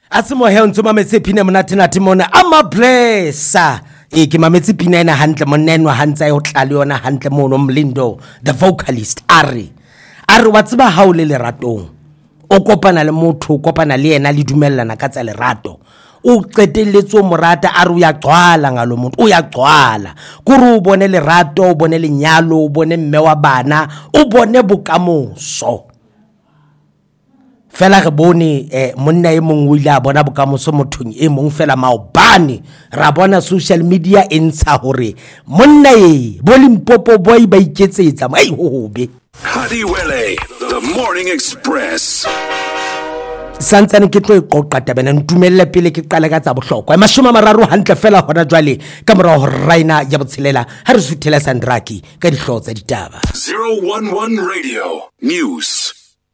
Asimo he ntse mametse pina monate mona ama blessa ke mametse pina ena hantle monenwa hantsa e o tlale yona hantle mono Mlindo the vocalist ari wa tseba ha o le leratong o kopana le motho o kopana le yena le dumellana ka tsa lerato o qetelletse mo rata ari o ya gcwala ngalo motho o ya gcwala kuri o bone lerato o bone lenyalo o bone mme wa bana o bone bokamoso fela re bone monna e mongwe ile a bona bokamoso mothong e mong fela maobane ra bona social media e ntsha hore monna e bolimpopo boy ba iketsetsa mai hobe Hadiwele, the Morning Express. Santsane ke tlo e qoqa tabena ntumelle pele ke qala ka tsa bohlokwa mashoma mararo hantle fela hona jwale ka mora ho raina ya botshelela ha re suthela Sandraki ka dihlo tsa ditaba 011 Radio News.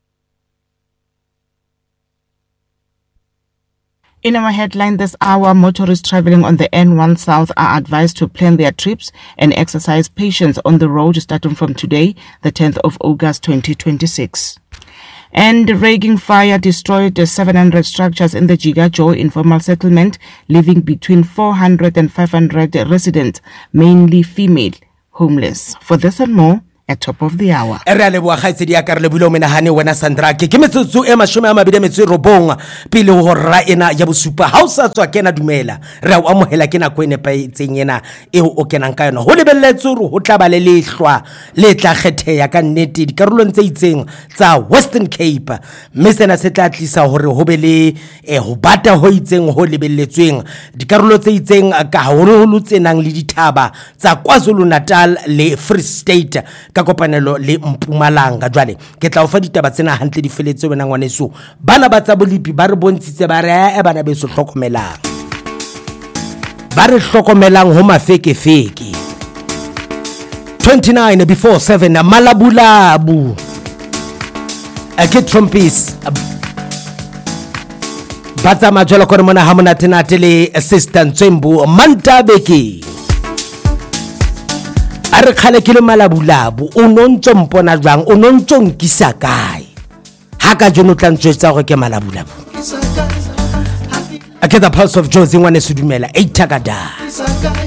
In our headline this hour, motorists traveling on the N1 South are advised to plan their trips and exercise patience on the road starting from today, the 10th of August 2026. And raging fire destroyed 700 structures in the Jigajo informal settlement, leaving between 400 and 500 residents, mainly female, homeless. For this and more, at top of the hour. Erale bua khaitsedi ya karle bulo menahane wena Sandraki ke metsotso e 29 pele ho ra ena ya bosupa ha o sa tswa kena dumela re a amohela ke nako ene paetseng ena e o kenang ka yona ho lebelletse hore ho tla ba le lehlwa le tla kgetheya ka nnete dikarolong tse itseng tsa Western Cape mme sena se tla tlisa hore ho be le ho bata ho itseng ho lebelletsweng dikarolo tse itseng ka haholo tsenang le dithaba tsa KwaZulu-Natal le Free State ka kopanelo le Mpumalanga jwale ke tla o fa ditaba tsena hantle di feletse wena ngwaneso bana ba tsa bolipi ba re bontshitse ba re bana beso hlokomelang ba re hlokomelang ho mafekefeke 29 before 7 malabulabu ke trumpis batsa majolo kore mona ha monate nate le assistant Tsembu Mantabeki are khale ke le malabulabu o nontso mpona jwang o nontso nkisa kae ha ka jono tlantswetsa go ke malabulabu ke the pulse of Josie ngwane se dumela 8 takada